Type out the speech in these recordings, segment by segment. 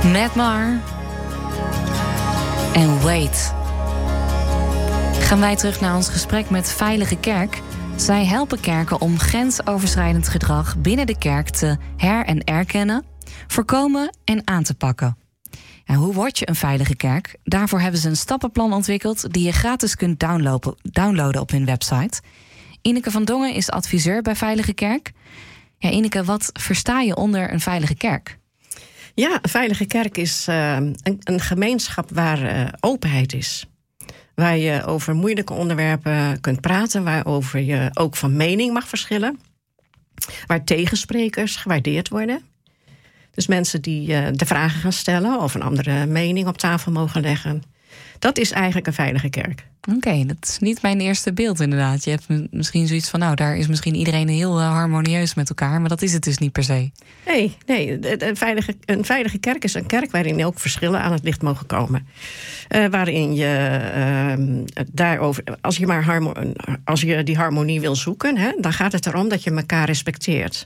Matt Maher en Wait. Gaan wij terug naar ons gesprek met Veilige Kerk. Zij helpen kerken om grensoverschrijdend gedrag binnen de kerk te en erkennen, voorkomen en aan te pakken. En hoe word je een veilige kerk? Daarvoor hebben ze een stappenplan ontwikkeld die je gratis kunt downloaden op hun website. Ineke van Dongen is adviseur bij Veilige Kerk. Ja, Ineke, wat versta je onder een veilige kerk? Ja, een veilige kerk is een gemeenschap waar openheid is. Waar je over moeilijke onderwerpen kunt praten. Waarover je ook van mening mag verschillen. Waar tegensprekers gewaardeerd worden. Dus mensen die de vragen gaan stellen of een andere mening op tafel mogen leggen. Dat is eigenlijk een veilige kerk. Oké, dat is niet mijn eerste beeld inderdaad. Je hebt misschien zoiets van, nou, daar is misschien iedereen heel harmonieus met elkaar. Maar dat is het dus niet per se. Nee, een veilige kerk is een kerk waarin ook verschillen aan het licht mogen komen. Waarin je daarover, als je die harmonie wil zoeken, dan gaat het erom dat je elkaar respecteert.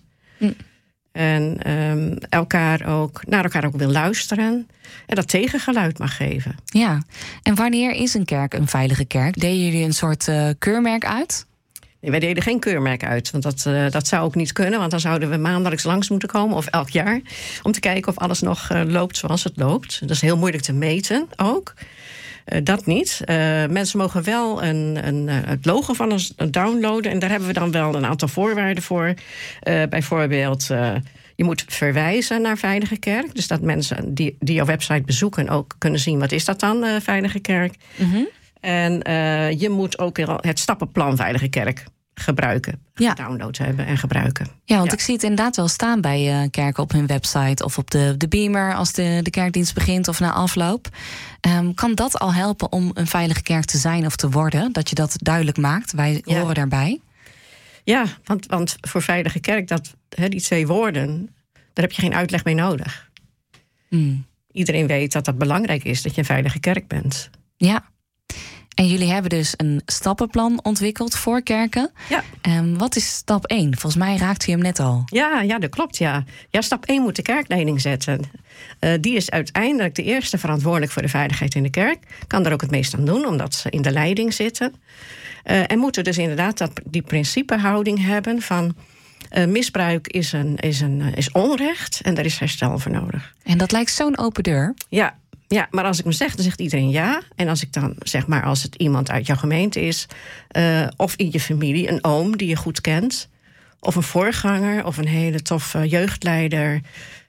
En naar elkaar ook wil luisteren. En dat tegengeluid mag geven. Ja, en wanneer is een kerk een veilige kerk? Deden jullie een soort keurmerk uit? Nee, wij deden geen keurmerk uit. Want dat zou ook niet kunnen. Want dan zouden we maandelijks langs moeten komen. Of elk jaar. Om te kijken of alles nog loopt zoals het loopt. Dat is heel moeilijk te meten ook. Dat niet. Mensen mogen wel het logo van ons downloaden. En daar hebben we dan wel een aantal voorwaarden voor. Bijvoorbeeld, je moet verwijzen naar Veilige Kerk. Dus dat mensen die jouw website bezoeken ook kunnen zien, wat is dat dan, Veilige Kerk? Mm-hmm. En je moet ook het stappenplan Veilige Kerk gebruiken. Gedownload hebben en gebruiken. Ja, want ik zie het inderdaad wel staan bij kerken op hun website of op de beamer als de kerkdienst begint of na afloop. Kan dat al helpen om een veilige kerk te zijn of te worden? Dat je dat duidelijk maakt? Wij horen daarbij. Ja, want voor veilige kerk, die 2 woorden, daar heb je geen uitleg mee nodig. Iedereen weet dat dat belangrijk is, dat je een veilige kerk bent. Ja. En jullie hebben dus een stappenplan ontwikkeld voor kerken. Ja. Wat is stap 1? Volgens mij raakte je hem net al. Ja, dat klopt, ja. Ja, stap 1 moet de kerkleiding zetten. Die is uiteindelijk de eerste verantwoordelijk voor de veiligheid in de kerk. Kan er ook het meest aan doen, omdat ze in de leiding zitten. En moeten dus inderdaad die principehouding hebben van misbruik is onrecht en daar is herstel voor nodig. En dat lijkt zo'n open deur. Ja, maar als ik hem zeg, dan zegt iedereen ja. En als ik dan zeg maar, als het iemand uit jouw gemeente is, of in je familie, een oom die je goed kent, of een voorganger, of een hele toffe jeugdleider,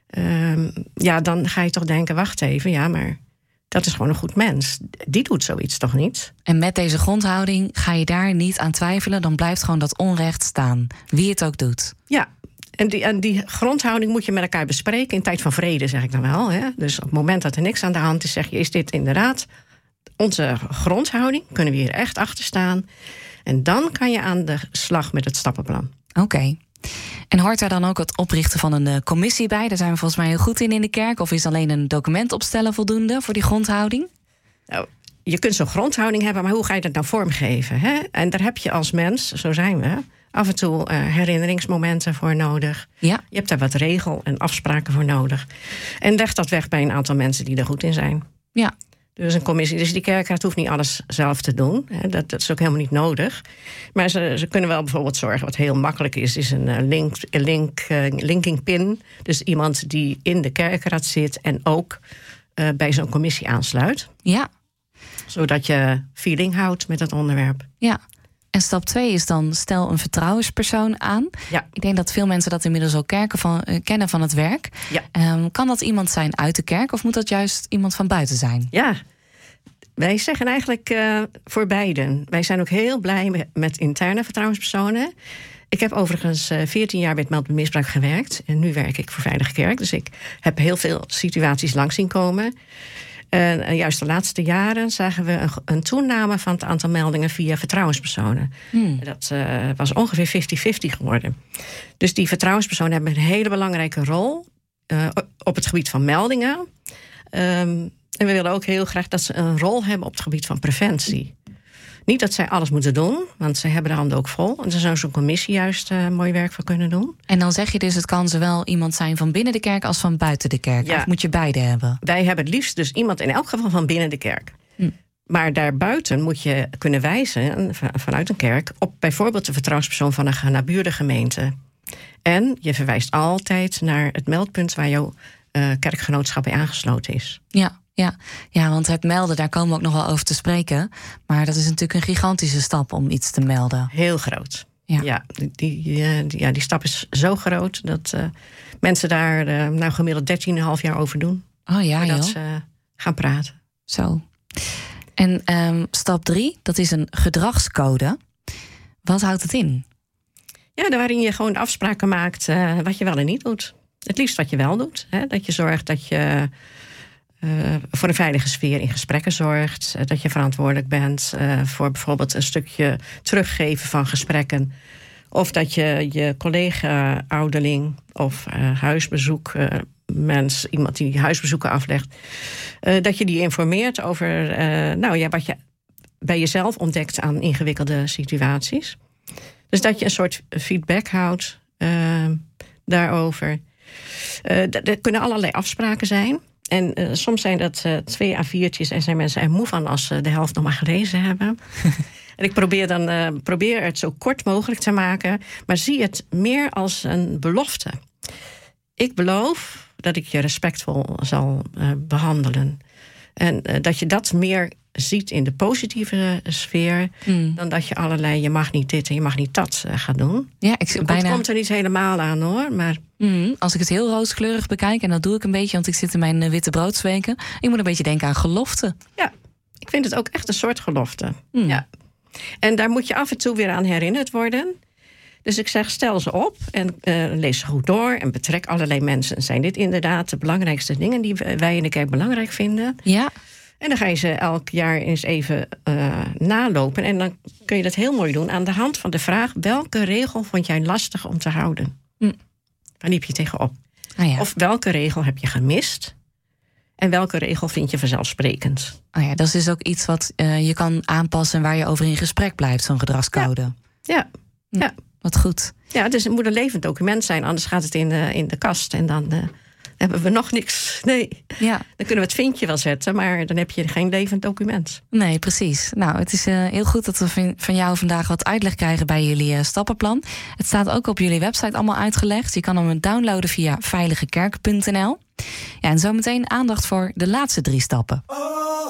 dan ga je toch denken, wacht even, ja, maar dat is gewoon een goed mens. Die doet zoiets toch niet? En met deze grondhouding ga je daar niet aan twijfelen, dan blijft gewoon dat onrecht staan, wie het ook doet. Ja. En die grondhouding moet je met elkaar bespreken in tijd van vrede, zeg ik dan wel. Hè? Dus op het moment dat er niks aan de hand is, zeg je, is dit inderdaad onze grondhouding? Kunnen we hier echt achter staan? En dan kan je aan de slag met het stappenplan. Oké. En hoort daar dan ook het oprichten van een commissie bij? Daar zijn we volgens mij heel goed in de kerk. Of is alleen een document opstellen voldoende voor die grondhouding? Nou, je kunt zo'n grondhouding hebben, maar hoe ga je dat nou vormgeven? Hè? En daar heb je als mens, zo zijn we, af en toe herinneringsmomenten voor nodig. Ja. Je hebt daar wat regel en afspraken voor nodig. En leg dat weg bij een aantal mensen die er goed in zijn. Ja. Dus een commissie. Dus die kerkraad hoeft niet alles zelf te doen. Dat is ook helemaal niet nodig. Maar ze kunnen wel bijvoorbeeld zorgen. Wat heel makkelijk is een linking pin. Dus iemand die in de kerkraad zit en ook bij zo'n commissie aansluit. Ja. Zodat je feeling houdt met het onderwerp. Ja. En stap 2 is dan, stel een vertrouwenspersoon aan. Ja. Ik denk dat veel mensen dat inmiddels ook kennen van het werk. Ja. Kan dat iemand zijn uit de kerk of moet dat juist iemand van buiten zijn? Ja, wij zeggen eigenlijk voor beiden. Wij zijn ook heel blij met interne vertrouwenspersonen. Ik heb overigens 14 jaar met meldbaar misbruik gewerkt. En nu werk ik voor Veilige Kerk. Dus ik heb heel veel situaties langs zien komen. En juist de laatste jaren zagen we een toename van het aantal meldingen via vertrouwenspersonen. Dat was ongeveer 50-50 geworden. Dus die vertrouwenspersonen hebben een hele belangrijke rol op het gebied van meldingen. En we willen ook heel graag dat ze een rol hebben op het gebied van preventie. Niet dat zij alles moeten doen, want ze hebben de handen ook vol. En ze zou zo'n commissie juist mooi werk voor kunnen doen. En dan zeg je dus, het kan zowel iemand zijn van binnen de kerk als van buiten de kerk. Ja. Of moet je beide hebben? Wij hebben het liefst dus iemand in elk geval van binnen de kerk. Maar daarbuiten moet je kunnen wijzen vanuit een kerk op bijvoorbeeld de vertrouwenspersoon van een naburige gemeente. En je verwijst altijd naar het meldpunt waar jouw kerkgenootschap bij aangesloten is. Ja, want het melden, daar komen we ook nog wel over te spreken. Maar dat is natuurlijk een gigantische stap om iets te melden. Heel groot. Ja, die stap is zo groot dat mensen daar gemiddeld 13,5 jaar over doen. Oh ja, voordat ze gaan praten. Zo. En stap 3, dat is een gedragscode. Wat houdt het in? Ja, waarin je gewoon afspraken maakt wat je wel en niet doet. Het liefst wat je wel doet. Hè? Dat je zorgt dat je voor een veilige sfeer in gesprekken zorgt. Dat je verantwoordelijk bent voor bijvoorbeeld een stukje teruggeven van gesprekken. Of dat je je collega-ouderling of huisbezoek... iemand die huisbezoeken aflegt... dat je die informeert over wat je bij jezelf ontdekt aan ingewikkelde situaties. Dus dat je een soort feedback houdt daarover. Er kunnen allerlei afspraken zijn. En soms zijn dat 2 A4'tjes en zijn mensen er moe van als ze de helft nog maar gelezen hebben. En ik probeer het zo kort mogelijk te maken, maar zie het meer als een belofte. Ik beloof dat ik je respectvol zal behandelen. En dat je dat meer ziet in de positieve sfeer... dan dat je allerlei je mag niet dit en je mag niet dat gaat doen. Ja, het komt er niet helemaal aan, hoor. Maar als ik het heel rooskleurig bekijk, en dat doe ik een beetje... want ik zit in mijn witte broodsweken... ik moet een beetje denken aan gelofte. Ja, ik vind het ook echt een soort gelofte. Ja. En daar moet je af en toe weer aan herinnerd worden... Dus ik zeg, stel ze op en lees ze goed door... en betrek allerlei mensen. Zijn dit inderdaad de belangrijkste dingen... die wij in de kerk belangrijk vinden? Ja. En dan ga je ze elk jaar eens even nalopen. En dan kun je dat heel mooi doen aan de hand van de vraag... welke regel vond jij lastig om te houden? Waar liep je tegenop? Of welke regel heb je gemist? En welke regel vind je vanzelfsprekend? Dat is dus ook iets wat je kan aanpassen... waar je over in gesprek blijft, zo'n gedragscode. Ja. Wat goed. Ja, dus het moet een levend document zijn, anders gaat het in de kast. En dan hebben we nog niks. Nee. Ja. Dan kunnen we het vinkje wel zetten, maar dan heb je geen levend document. Nee, precies. Nou, het is heel goed dat we van jou vandaag wat uitleg krijgen bij jullie stappenplan. Het staat ook op jullie website allemaal uitgelegd. Je kan hem downloaden via veiligekerk.nl. Ja, en zometeen aandacht voor de laatste 3 stappen.